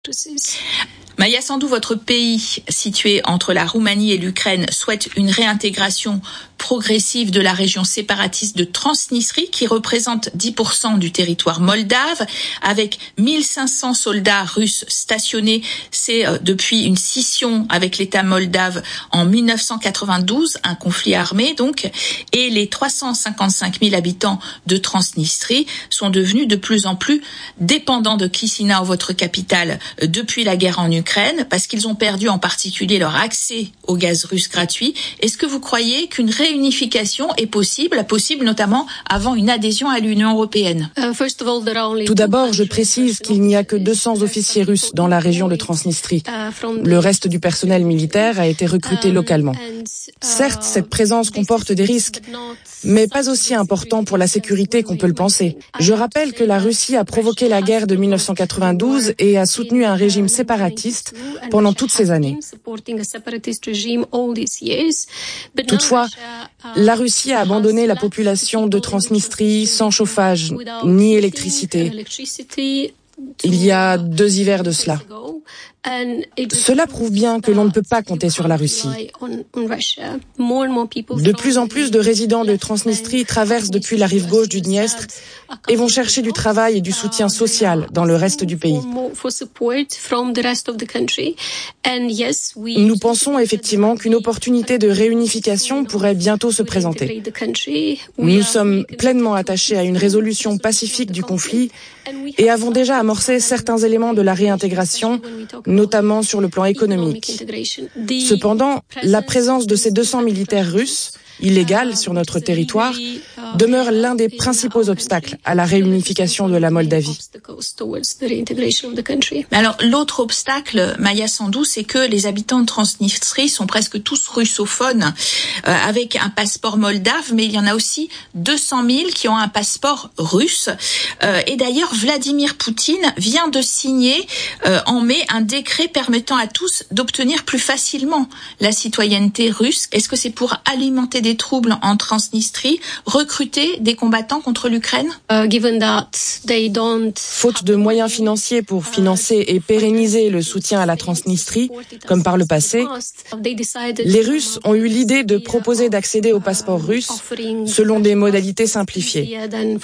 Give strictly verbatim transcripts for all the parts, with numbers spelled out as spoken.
Maia Sandu, votre pays, situé entre la Roumanie et l'Ukraine, souhaite une réintégration progressive de la région séparatiste de Transnistrie, qui représente dix pour cent du territoire moldave, avec mille cinq cents soldats russes stationnés. C'est euh, depuis une scission avec l'État moldave en mille neuf cent quatre-vingt-douze, un conflit armé donc, et les trois cent cinquante-cinq mille habitants de Transnistrie sont devenus de plus en plus dépendants de Chisinau, votre capitale, euh, depuis la guerre en Ukraine, parce qu'ils ont perdu en particulier leur accès au gaz russe gratuit. Est-ce que vous croyez qu'une réunification est possible, possible notamment avant une adhésion à l'Union européenne? Tout d'abord, je précise qu'il n'y a que deux cents officiers russes dans la région de Transnistrie. Le reste du personnel militaire a été recruté localement. Certes, cette présence comporte des risques, mais pas aussi importants pour la sécurité qu'on peut le penser. Je rappelle que la Russie a provoqué la guerre de mille neuf cent quatre-vingt-douze et a soutenu un régime séparatiste pendant toutes ces années. Toutefois, la Russie a abandonné la population de Transnistrie sans chauffage ni électricité. Il y a deux hivers de cela. Cela prouve bien que l'on ne peut pas compter sur la Russie. De plus en plus de résidents de Transnistrie traversent depuis la rive gauche du Dniestre et vont chercher du travail et du soutien social dans le reste du pays. Nous pensons effectivement qu'une opportunité de réunification pourrait bientôt se présenter. Nous sommes pleinement attachés à une résolution pacifique du conflit et avons déjà amorcé certains éléments de la réintégration, notamment sur le plan économique. Cependant, la présence de ces deux cents militaires russes, illégales sur notre territoire, demeure l'un des principaux obstacles à la réunification de la Moldavie. Alors, l'autre obstacle, Maia Sandu, c'est que les habitants de Transnistrie sont presque tous russophones, euh, avec un passeport moldave, mais il y en a aussi deux cent mille qui ont un passeport russe. Euh, et d'ailleurs, Vladimir Poutine vient de signer euh, en mai un décret permettant à tous d'obtenir plus facilement la citoyenneté russe. Est-ce que c'est pour alimenter des troubles en Transnistrie, recruter des combattants contre l'Ukraine? Faute de moyens financiers pour financer et pérenniser le soutien à la Transnistrie, comme par le passé, les Russes ont eu l'idée de proposer d'accéder au passeport russe selon des modalités simplifiées.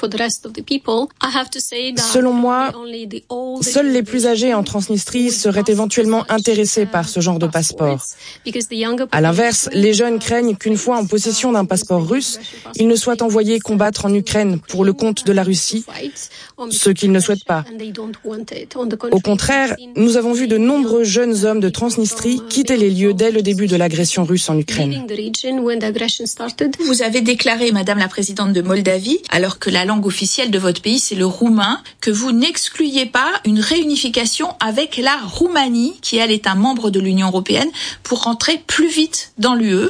Selon moi, seuls les plus âgés en Transnistrie seraient éventuellement intéressés par ce genre de passeport. À l'inverse, les jeunes craignent qu'une fois en possession d'un passeport russe, ils ne soient envoyés combattre en Ukraine pour le compte de la Russie, ce qu'ils ne souhaitent pas. Au contraire, nous avons vu de nombreux jeunes hommes de Transnistrie quitter les lieux dès le début de l'agression russe en Ukraine. Vous avez déclaré, Madame la Présidente de Moldavie, alors que la langue officielle de votre pays, c'est le roumain, que vous n'excluiez pas une réunification avec la Roumanie, qui elle est un membre de l'Union européenne, pour rentrer plus vite dans l'U E.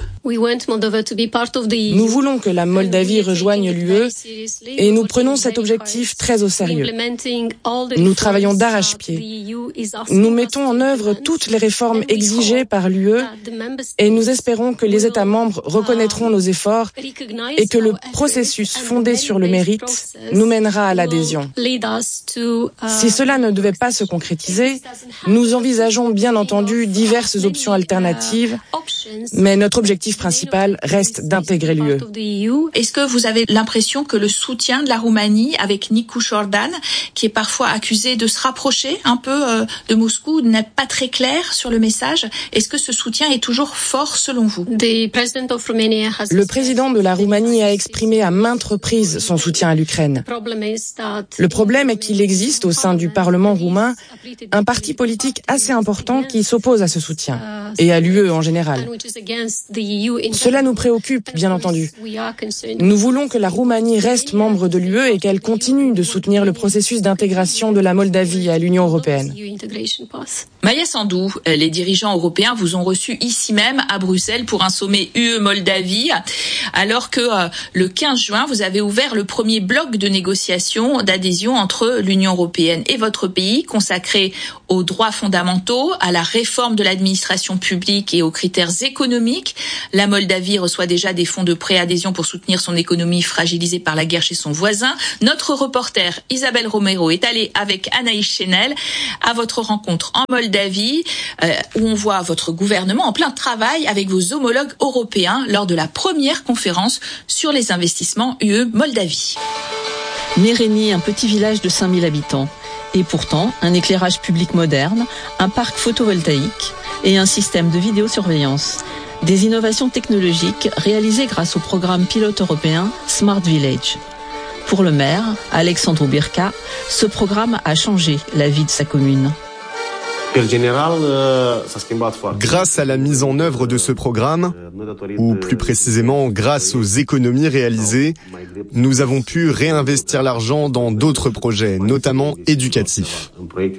Nous voulons que la Moldavie rejoigne l'U E et nous prenons cet objectif très au sérieux. Nous travaillons d'arrache-pied. Nous mettons en œuvre toutes les réformes exigées par l'U E et nous espérons que les États membres reconnaîtront nos efforts et que le processus fondé sur le mérite nous mènera à l'adhésion. Si cela ne devait pas se concrétiser, nous envisageons bien entendu diverses options alternatives, mais notre objectif principal reste d'intégrer l'U E. Est-ce que vous avez l'impression que le soutien de la Roumanie avec Nicu Jordan, qui est parfois accusé de se rapprocher un peu euh, de Moscou, n'est pas très clair sur le message? Est-ce que ce soutien est toujours fort selon vous? Le président de la Roumanie a exprimé à maintes reprises son soutien à l'Ukraine. Le problème est qu'il existe au sein du Parlement roumain un parti politique assez important qui s'oppose à ce soutien, et à l'U E en général. Cela nous préoccupe, bien entendu. Nous voulons que la Roumanie reste membre de l'U E et qu'elle continue de soutenir le processus d'intégration de la Moldavie à l'Union européenne. Maia Sandu, les dirigeants européens vous ont reçu ici même à Bruxelles pour un sommet U E-Moldavie, alors que euh, le quinze juin, vous avez ouvert le premier bloc de négociation d'adhésion entre l'Union européenne et votre pays, consacré aux droits fondamentaux, à la réforme de l'administration publique et aux critères économiques. La Moldavie reçoit déjà des fonds de préadhésion pour soutenir son économie fragilisée par la guerre chez son voisin. Notre reporter Isabelle Romero est allée avec Anaïs Chenel à votre rencontre en Moldavie, euh, où on voit votre gouvernement en plein travail avec vos homologues européens lors de la première conférence sur les investissements U E Moldavie. Méreni, un petit village de cinq mille habitants. Et pourtant, un éclairage public moderne, un parc photovoltaïque et un système de vidéosurveillance. Des innovations technologiques réalisées grâce au programme pilote européen Smart Village. Pour le maire, Alexandru Birca, ce programme a changé la vie de sa commune. Grâce à la mise en œuvre de ce programme, ou plus précisément grâce aux économies réalisées, nous avons pu réinvestir l'argent dans d'autres projets, notamment éducatifs.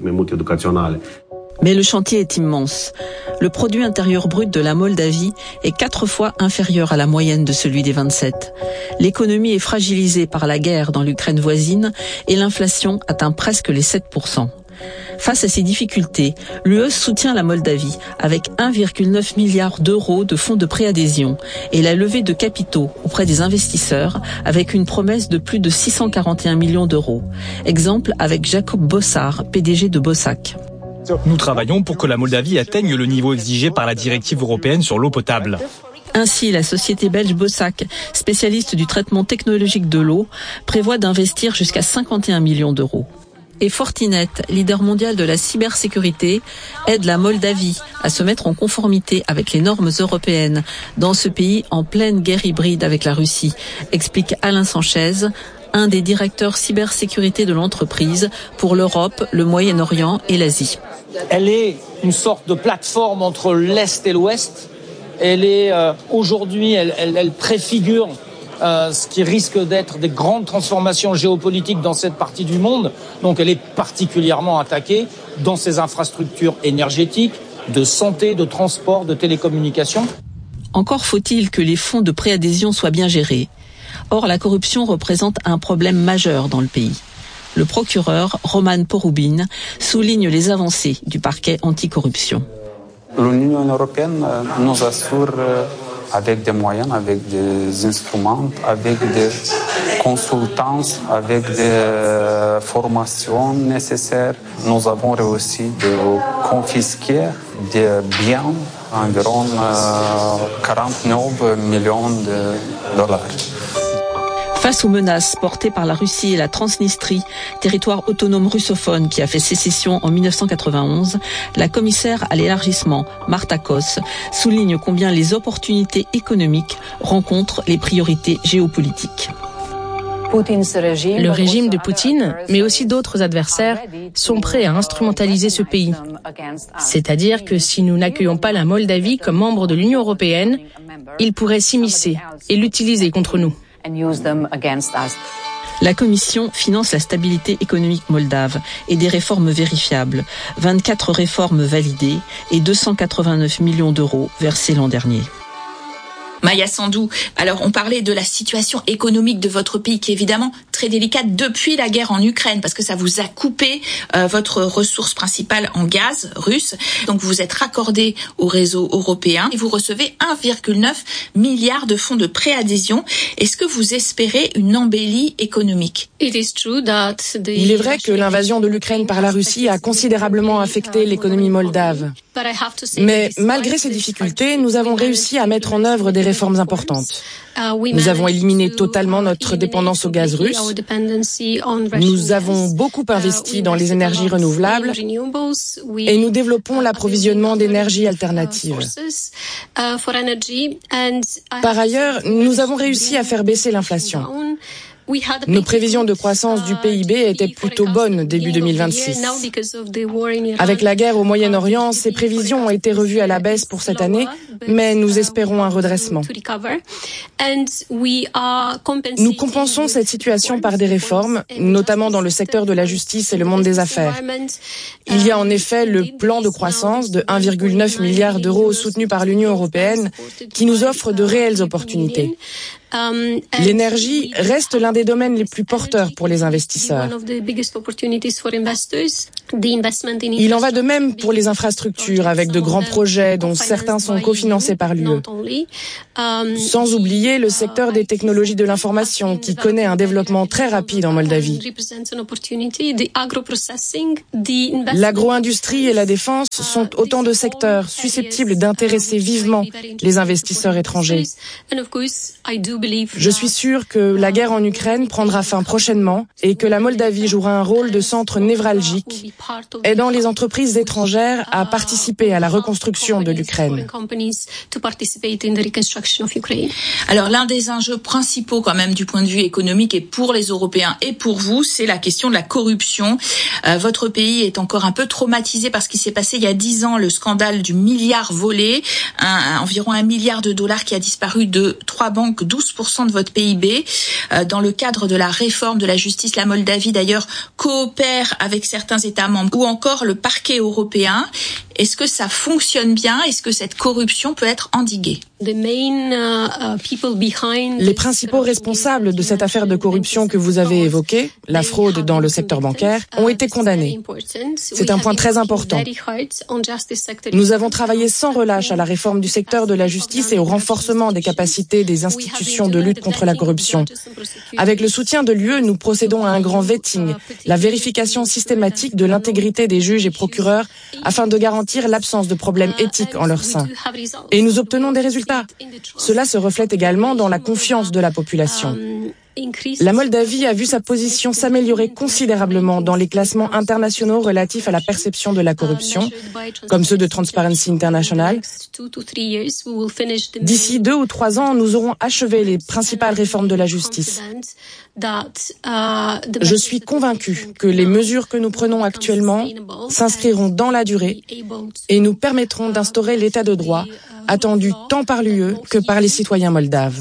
Mais le chantier est immense. Le produit intérieur brut de la Moldavie est quatre fois inférieur à la moyenne de celui des vingt-sept. L'économie est fragilisée par la guerre dans l'Ukraine voisine et l'inflation atteint presque les sept pour cent. Face à ces difficultés, l'U E soutient la Moldavie avec un virgule neuf milliard d'euros de fonds de préadhésion et la levée de capitaux auprès des investisseurs avec une promesse de plus de six cent quarante et un millions d'euros. Exemple avec Jacob Bossard, P D G de Bossack. Nous travaillons pour que la Moldavie atteigne le niveau exigé par la directive européenne sur l'eau potable. Ainsi, la société belge Bossack, spécialiste du traitement technologique de l'eau, prévoit d'investir jusqu'à cinquante et un millions d'euros. Et Fortinet, leader mondial de la cybersécurité, aide la Moldavie à se mettre en conformité avec les normes européennes dans ce pays en pleine guerre hybride avec la Russie, explique Alain Sanchez, un des directeurs cybersécurité de l'entreprise pour l'Europe, le Moyen-Orient et l'Asie. Elle est une sorte de plateforme entre l'Est et l'Ouest. Elle est euh, aujourd'hui, elle, elle, elle préfigure Euh, ce qui risque d'être des grandes transformations géopolitiques dans cette partie du monde. Donc elle est particulièrement attaquée dans ses infrastructures énergétiques, de santé, de transport, de télécommunications. Encore faut-il que les fonds de préadhésion soient bien gérés. Or, la corruption représente un problème majeur dans le pays. Le procureur Roman Porubin souligne les avancées du parquet anticorruption. L'Union européenne nous assure avec des moyens, avec des instruments, avec des consultances, avec des formations nécessaires. Nous avons réussi de confisquer des biens, environ quarante-neuf millions de dollars. Face aux menaces portées par la Russie et la Transnistrie, territoire autonome russophone qui a fait sécession en mille neuf cent quatre-vingt-onze, la commissaire à l'élargissement, Marta Kos, souligne combien les opportunités économiques rencontrent les priorités géopolitiques. Le régime de Poutine, mais aussi d'autres adversaires, sont prêts à instrumentaliser ce pays. C'est-à-dire que si nous n'accueillons pas la Moldavie comme membre de l'Union européenne, ils pourraient s'immiscer et l'utiliser contre nous. La Commission finance la stabilité économique moldave et des réformes vérifiables. vingt-quatre réformes validées et deux cent quatre-vingt-neuf millions d'euros versés l'an dernier. Maya Sandou, alors on parlait de la situation économique de votre pays qui est évidemment très délicate depuis la guerre en Ukraine parce que ça vous a coupé euh, votre ressource principale en gaz russe. Donc vous êtes raccordé au réseau européen et vous recevez un virgule neuf milliard de fonds de préadhésion. Est-ce que vous espérez une embellie économique? Il est vrai que l'invasion de l'Ukraine par la Russie a considérablement affecté l'économie moldave. Mais malgré ces difficultés, nous avons réussi à mettre en œuvre des réformes importantes. Nous avons éliminé totalement notre dépendance au gaz russe. Nous avons beaucoup investi dans les énergies renouvelables et nous développons l'approvisionnement d'énergie alternative. Par ailleurs, nous avons réussi à faire baisser l'inflation. Nos prévisions de croissance du P I B étaient plutôt bonnes début deux mille vingt-six. Avec la guerre au Moyen-Orient, ces prévisions ont été revues à la baisse pour cette année, mais nous espérons un redressement. Nous compensons cette situation par des réformes, notamment dans le secteur de la justice et le monde des affaires. Il y a en effet le plan de croissance de un virgule neuf milliard d'euros soutenu par l'Union européenne qui nous offre de réelles opportunités. L'énergie reste l'un des domaines les plus porteurs pour les investisseurs. Il en va de même pour les infrastructures, avec de grands projets dont certains sont cofinancés par l'U E. Sans oublier le secteur des technologies de l'information qui connaît un développement très rapide en Moldavie. L'agro-industrie et la défense sont autant de secteurs susceptibles d'intéresser vivement les investisseurs étrangers. Je suis sûre que la guerre en Ukraine prendra fin prochainement et que la Moldavie jouera un rôle de centre névralgique, aidant les entreprises étrangères à participer à la reconstruction de l'Ukraine. Alors l'un des enjeux principaux quand même du point de vue économique et pour les Européens et pour vous, c'est la question de la corruption. Euh, votre pays est encore un peu traumatisé par ce qui s'est passé il y a dix ans, le scandale du milliard volé, un, un, environ un milliard de dollars qui a disparu de trois banques, douze pour cent de votre P I B. Euh, dans le cadre de la réforme de la justice, la Moldavie d'ailleurs coopère avec certains États membres ou encore le parquet européen. Est-ce que ça fonctionne bien? Est-ce que cette corruption peut être endiguée? Les principaux responsables de cette affaire de corruption que vous avez évoquée, la fraude dans le secteur bancaire, ont été condamnés. C'est un point très important. Nous avons travaillé sans relâche à la réforme du secteur de la justice et au renforcement des capacités des institutions de lutte contre la corruption. Avec le soutien de l'U E, nous procédons à un grand vetting, la vérification systématique de l'intégrité des juges et procureurs afin de garantir l'absence de problèmes éthiques en leur sein. Et nous obtenons des résultats. Cela se reflète également dans la confiance de la population. La Moldavie a vu sa position s'améliorer considérablement dans les classements internationaux relatifs à la perception de la corruption, comme ceux de Transparency International. D'ici deux ou trois ans, nous aurons achevé les principales réformes de la justice. Je suis convaincue que les mesures que nous prenons actuellement s'inscriront dans la durée et nous permettront d'instaurer l'état de droit attendu tant par l'U E que par les citoyens moldaves.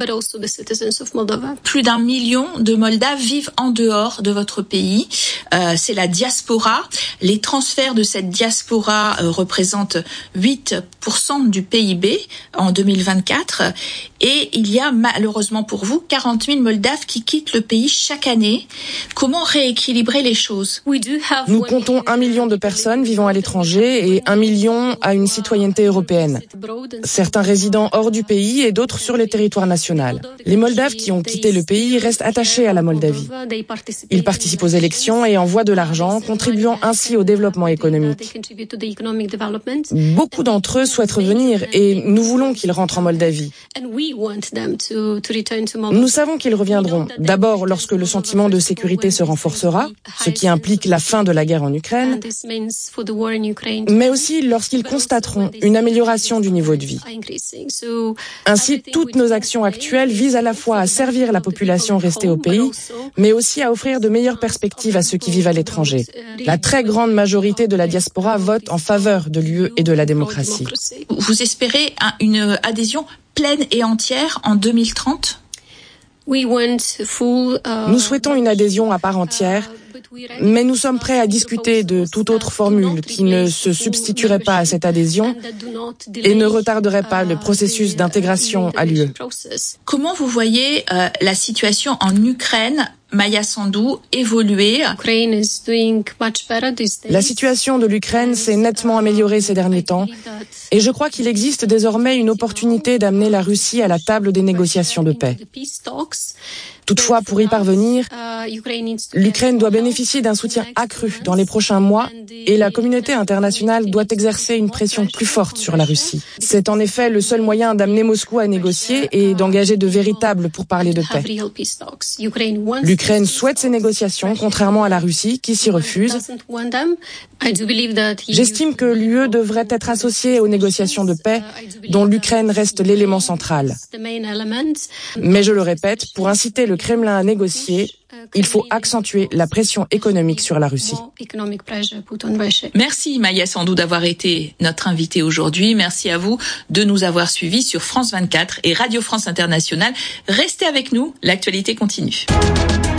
Plus d'un million de Moldaves vivent en dehors de votre pays. Euh, c'est la diaspora. Les transferts de cette diaspora euh, représentent huit pour cent du P I B en deux mille vingt-quatre. Et il y a malheureusement pour vous quarante mille Moldaves qui quittent le pays chaque année. Comment rééquilibrer les choses? Nous comptons un million de personnes vivant à l'étranger et un million à une citoyenneté européenne. Certains résidant hors du pays et d'autres sur le territoire national. Les Moldaves qui ont quitté le pays restent attachés à la Moldavie. Ils participent aux élections et envoient de l'argent, contribuant ainsi au développement économique. Beaucoup d'entre eux souhaitent revenir et nous voulons qu'ils rentrent en Moldavie. Nous savons qu'ils reviendront, d'abord lorsque le sentiment de sécurité se renforcera, ce qui implique la fin de la guerre en Ukraine, mais aussi lorsqu'ils constateront une amélioration du niveau de vie. Ainsi, toutes nos actions actuelles visent à la fois à servir la population restée au pays, mais aussi à offrir de meilleures perspectives à ceux qui vivent à l'étranger. La très grande majorité de la diaspora vote en faveur de l'U E et de la démocratie. Vous espérez une adhésion pleine et entière en deux mille trente? Nous souhaitons une adhésion à part entière, mais nous sommes prêts à discuter de toute autre formule qui ne se substituerait pas à cette adhésion et ne retarderait pas le processus d'intégration à l'U E. Comment vous voyez euh, la situation en Ukraine, Maia Sandu, évoluer? La situation de l'Ukraine s'est nettement améliorée ces derniers temps et je crois qu'il existe désormais une opportunité d'amener la Russie à la table des négociations de paix. Toutefois, pour y parvenir, l'Ukraine doit bénéficier d'un soutien accru dans les prochains mois et la communauté internationale doit exercer une pression plus forte sur la Russie. C'est en effet le seul moyen d'amener Moscou à négocier et d'engager de véritables pourparlers de paix. L'Ukraine souhaite ces négociations, contrairement à la Russie qui s'y refuse. J'estime que l'U E devrait être associée aux négociations de paix, dont l'Ukraine reste l'élément central. Mais je le répète, pour inciter le Kremlin à négocier, il faut accentuer la pression économique sur la Russie. Merci Maia Sandu d'avoir été notre invitée aujourd'hui. Merci à vous de nous avoir suivis sur France vingt-quatre et Radio France Internationale. Restez avec nous, l'actualité continue.